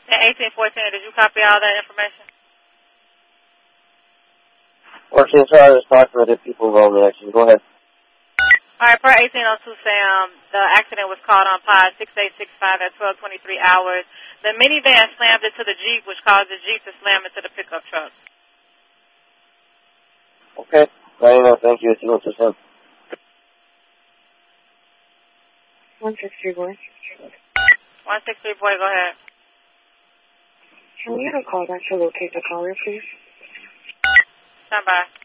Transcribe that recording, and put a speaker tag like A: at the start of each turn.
A: And 1814, did you copy all that information?
B: 14, sorry, I was talking with the people involved in the accident. Go ahead.
A: All right, per 1802, Sam, the accident was called on pod 6865 at 12:23 hours. The minivan slammed into the Jeep, which caused the Jeep to slam into the pickup truck.
B: Okay. Thank you. 1802, Sam.
C: 163 boy.
A: 163 boy, go ahead.
C: Can we have a call back to locate the caller, please?
A: Stand by.